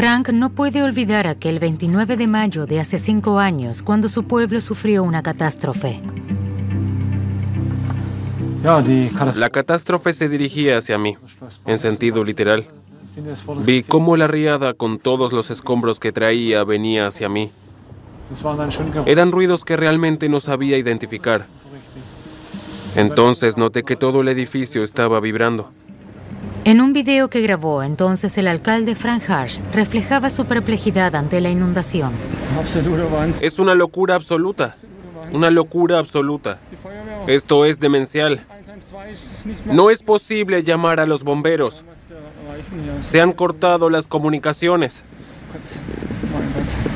Frank no puede olvidar aquel 29 de mayo de hace 5 años, cuando su pueblo sufrió una catástrofe. La catástrofe se dirigía hacia mí, en sentido literal. Vi cómo la riada, con todos los escombros que traía, venía hacia mí. Eran ruidos que realmente no sabía identificar. Entonces noté que todo el edificio estaba vibrando. En un video que grabó entonces el alcalde Frank Harsh, reflejaba su perplejidad ante la inundación. Es una locura absoluta. Una locura absoluta. Esto es demencial. No es posible llamar a los bomberos. Se han cortado las comunicaciones.